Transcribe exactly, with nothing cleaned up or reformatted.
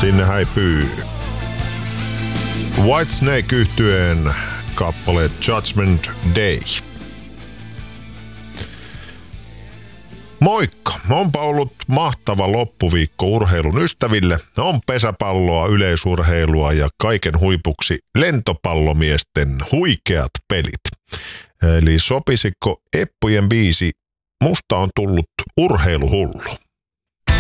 Sinne häipyy Whitesnake yhtyeen kappale Judgment Day. Moikka! Onpa ollut mahtava loppuviikko urheilun ystäville. On pesäpalloa, yleisurheilua ja kaiken huipuksi lentopallomiesten huikeat pelit. Eli sopisiko Eppujen biisi Musta on tullut urheiluhullu?